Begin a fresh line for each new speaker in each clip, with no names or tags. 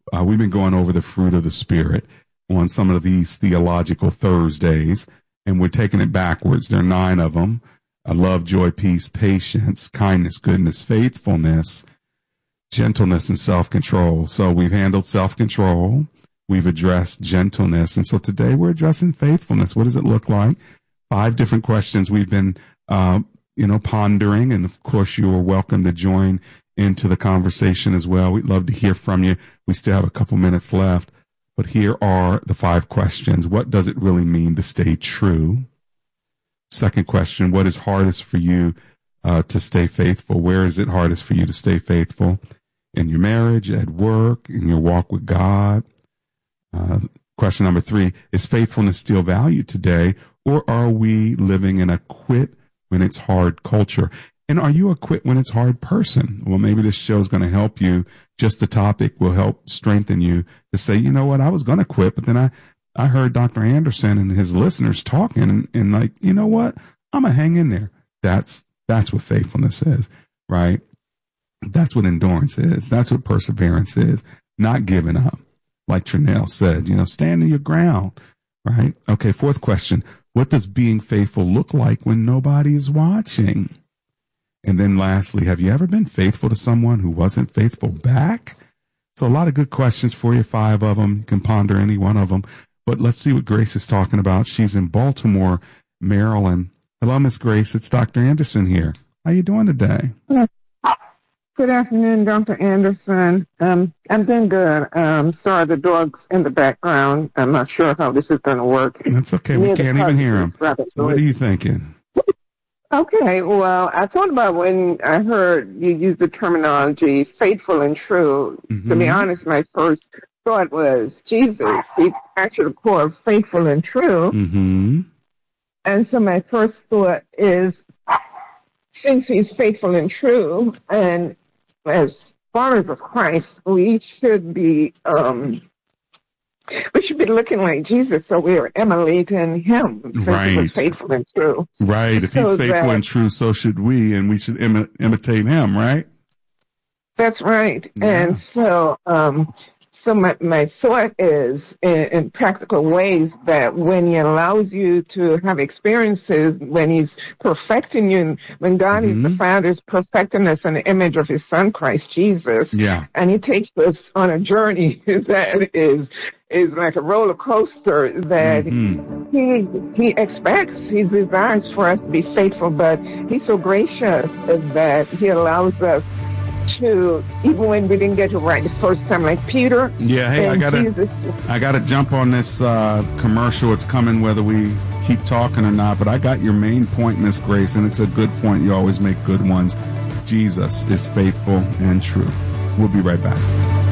We've been going over the fruit of the Spirit on some of these theological Thursdays, and we're taking it backwards. There are 9 of them. Love, joy, peace, patience, kindness, goodness, faithfulness, gentleness, and self-control. So we've handled self-control. We've addressed gentleness. And so today we're addressing faithfulness. What does it look like? 5 different questions we've been, pondering. And of course, you are welcome to join into the conversation as well. We'd love to hear from you. We still have a couple minutes left, but here are the 5 questions. What does it really mean to stay true? Second question, what is hardest for you to stay faithful? Where is it hardest for you to stay faithful? In your marriage, at work, in your walk with God? Question number 3, is faithfulness still valued today, or are we living in a quit when it's hard culture? And are you a quit when it's hard person? Well, maybe this show is going to help you. Just the topic will help strengthen you to say, you know what, I was going to quit, but then I heard Dr. Anderson and his listeners talking and like, you know what, I'm going to hang in there. That's what faithfulness is, right? That's what endurance is. That's what perseverance is. Not giving up. Like Trinell said, stand your ground, right? Okay, 4th question. What does being faithful look like when nobody is watching? And then lastly, have you ever been faithful to someone who wasn't faithful back? So a lot of good questions for you, 5 of them. You can ponder any one of them. But let's see what Grace is talking about. She's in Baltimore, Maryland. Hello, Miss Grace. It's Dr. Anderson here. How you doing today?
Good afternoon, Dr. Anderson. I'm doing good. Sorry, the dog's in the background. I'm not sure how this is going to work.
That's okay. We can't even hear him. What are you thinking?
Okay, well, I thought about when I heard you use the terminology faithful and true. Mm-hmm. To be honest, my first thought was Jesus. He's actually the core of faithful and true.
Mm-hmm.
And so my first thought is, since he's faithful and true, and as followers of Christ, we should be looking like Jesus, so we are emulating him.
Right.
He was faithful and true.
Right. If he's faithful and true, so should we, and we should imitate him, right?
That's right.
Yeah.
And so my thought is in practical ways that when he allows you to have experiences, when he's perfecting you, when God is the Father is perfecting us in the image of his Son, Christ Jesus, and he takes us on a journey that is like a roller coaster that he expects, he desires for us to be faithful, but he's so gracious that he allows us to, even when we didn't get it right the first time, like Peter.
Yeah, hey, I gotta jump on this commercial. It's coming whether we keep talking or not, but I got your main point, Miss Grace, and it's a good point. You always make good ones. Jesus is faithful and true. We'll be right back.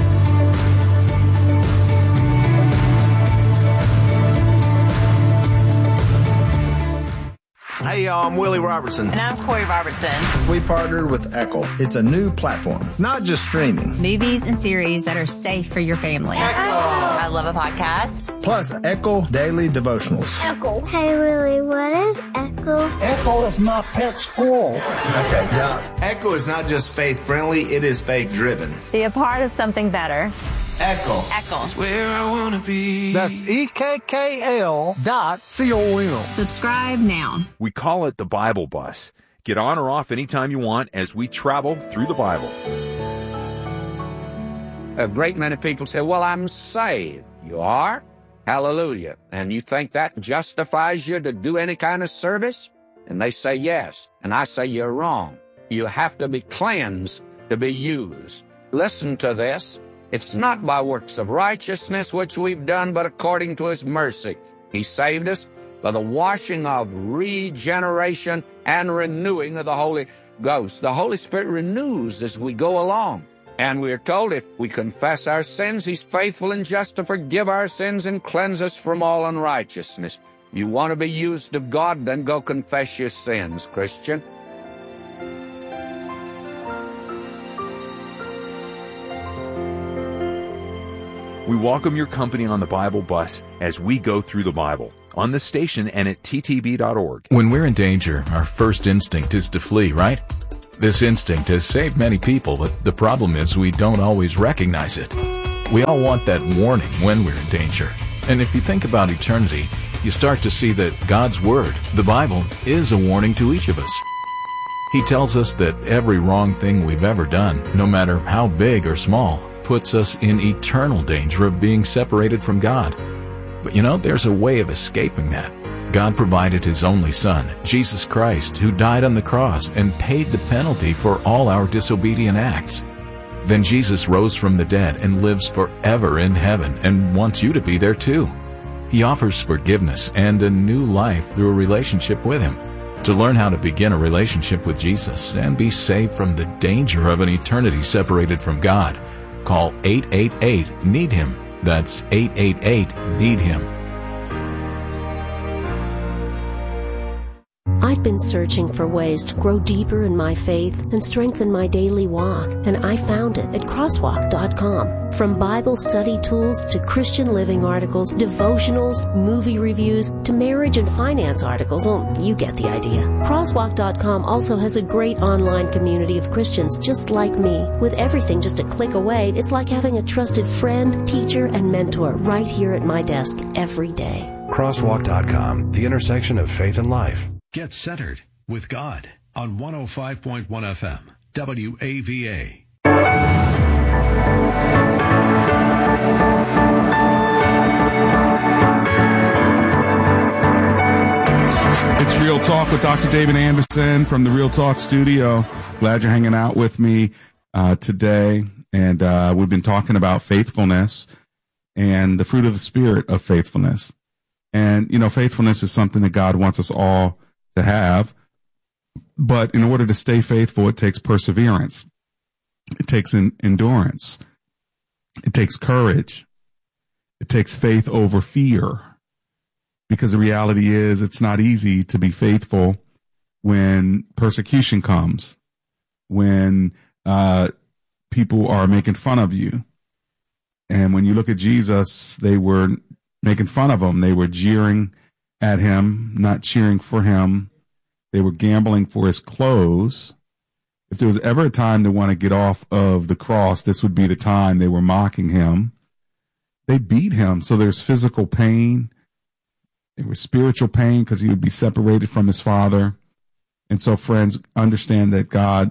Hey, y'all, I'm Willie Robertson.
And I'm Corey Robertson.
We partnered with Echo. It's a new platform, not just streaming.
Movies and series that are safe for your family.
Echo!
I love a podcast.
Plus, Echo Daily Devotionals.
Echo. Hey, Willie, what is Echo?
Echo is my pet squirrel.
Okay, now, Echo is not just faith-friendly, it is faith-driven.
Be a part of something better.
Echo.
Echo.
That's where I want to be.
That's EKKL.com.
Subscribe now.
We call it the Bible Bus. Get on or off anytime you want as we travel through the Bible.
A great many people say, well, I'm saved. You are? Hallelujah. And you think that justifies you to do any kind of service? And they say yes. And I say you're wrong. You have to be cleansed to be used. Listen to this. It's not by works of righteousness which we've done, but according to his mercy. He saved us by the washing of regeneration and renewing of the Holy Ghost. The Holy Spirit renews as we go along. And we are told if we confess our sins, he's faithful and just to forgive our sins and cleanse us from all unrighteousness. You want to be used of God, then go confess your sins, Christian.
We welcome your company on the Bible Bus as we go through the Bible on the station and at ttb.org.
When we're in danger, our first instinct is to flee, right? This instinct has saved many people, but the problem is we don't always recognize it. We all want that warning when we're in danger. And if you think about eternity, you start to see that God's Word, the Bible, is a warning to each of us. He tells us that every wrong thing we've ever done, no matter how big or small, puts us in eternal danger of being separated from God. But there's a way of escaping that. God provided His only Son, Jesus Christ, who died on the cross and paid the penalty for all our disobedient acts. Then Jesus rose from the dead and lives forever in heaven and wants you to be there too. He offers forgiveness and a new life through a relationship with Him. To learn how to begin a relationship with Jesus and be saved from the danger of an eternity separated from God, call 888-NEED-HIM. That's 888-NEED-HIM.
I'd been searching for ways to grow deeper in my faith and strengthen my daily walk, and I found it at crosswalk.com. From Bible study tools to Christian living articles, devotionals, movie reviews, to marriage and finance articles, you get the idea. Crosswalk.com also has a great online community of Christians just like me. With everything just a click away, it's like having a trusted friend, teacher, and mentor right here at my desk every day.
Crosswalk.com, the intersection of faith and life.
Get centered with God on 105.1 FM, WAVA.
It's Real Talk with Dr. David Anderson from the Real Talk studio. Glad you're hanging out with me today. And we've been talking about faithfulness and the fruit of the Spirit of faithfulness. And, faithfulness is something that God wants us all to have. But in order to stay faithful, it takes perseverance. It takes endurance. It takes courage. It takes faith over fear. Because the reality is it's not easy to be faithful when persecution comes, when people are making fun of you. And when you look at Jesus, they were making fun of him. They were jeering at him, not cheering for him. They were gambling for his clothes. If there was ever a time to want to get off of the cross, this would be the time. They were mocking him. They beat him. So there's physical pain. There was spiritual pain because he would be separated from his Father. And so, friends, understand that God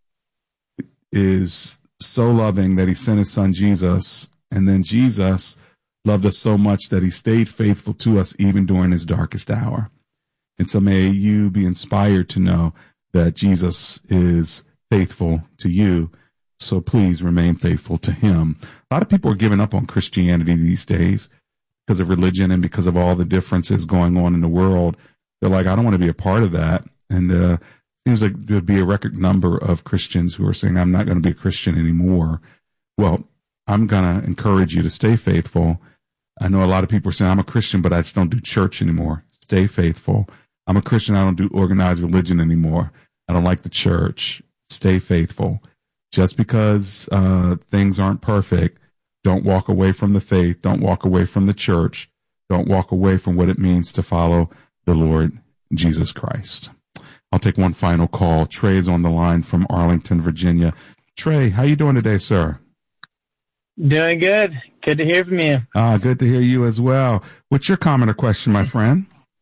is so loving that he sent his Son Jesus. And then Jesus loved us so much that he stayed faithful to us even during his darkest hour. And so may you be inspired to know that Jesus is faithful to you. So please remain faithful to him. A lot of people are giving up on Christianity these days because of religion and because of all the differences going on in the world. They're like, I don't want to be a part of that. And it seems like there'd be a record number of Christians who are saying, I'm not going to be a Christian anymore. Well, I'm going to encourage you to stay faithful. I know a lot of people are saying, I'm a Christian, but I just don't do church anymore. Stay faithful. I'm a Christian. I don't do organized religion anymore. I don't like the church. Stay faithful. Just because things aren't perfect, don't walk away from the faith. Don't walk away from the church. Don't walk away from what it means to follow the Lord Jesus Christ. I'll take one final call. Trey is on the line from Arlington, Virginia. Trey, how you doing today, sir?
Doing good. Good to hear from you.
Good to hear you as well. What's your comment or question, my friend?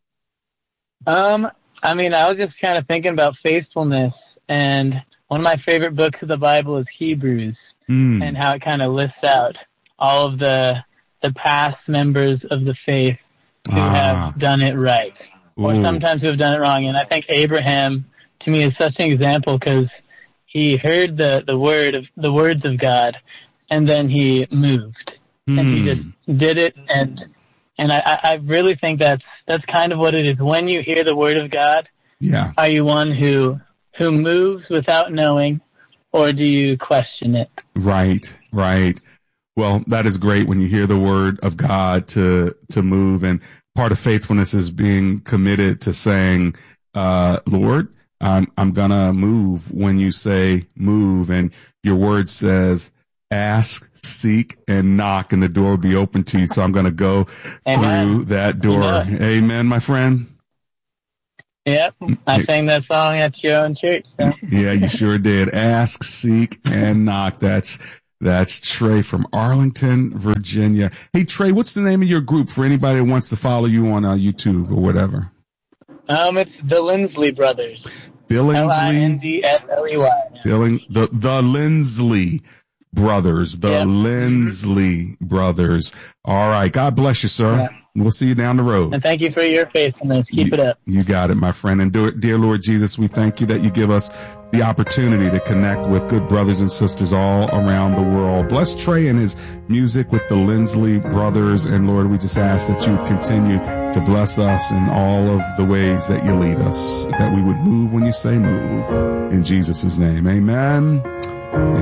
I was just kind of thinking about faithfulness, and one of my favorite books of the Bible is Hebrews, and how it kind of lists out all of the past members of the faith who have done it right, or sometimes who have done it wrong. And I think Abraham, to me, is such an example because he heard the words of God, and then he moved, and he just did it. And I really think that's kind of what it is. When you hear the word of God, are you one who moves without knowing, or do you question it? Right.
Well, that is great when you hear the word of God to move. And part of faithfulness is being committed to saying, Lord, I'm going to move when you say move. And your word says, ask, seek, and knock, and the door will be open to you. So I'm going to go through that door. Amen, my friend.
Yep, I sang that song at your own church. So.
Yeah, you sure did. Ask, seek, and knock. That's That's Trey from Arlington, Virginia. Hey, Trey, what's the name of your group for anybody that wants to follow you on YouTube or whatever?
It's the Lindsley Brothers.
Billingsley.
Lindsley.
The Lindsley Brothers. The Lindsley Brothers. All right. God bless you, sir. Yeah. We'll see you down the road.
And thank you for your faithfulness. Keep it up.
You got it, my friend. And dear Lord Jesus, we thank you that you give us the opportunity to connect with good brothers and sisters all around the world. Bless Trey and his music with the Lindsley Brothers. And Lord, we just ask that you would continue to bless us in all of the ways that you lead us, that we would move when you say move. In Jesus' name, amen.